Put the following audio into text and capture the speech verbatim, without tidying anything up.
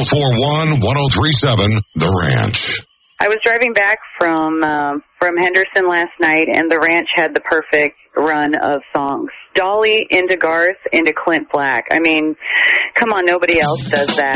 oh four one, one oh three seven, The Ranch. I was driving back from uh, from Henderson last night, and The Ranch had the perfect run of songs. Dolly into Garth into Clint Black. I mean, come on, nobody else does that.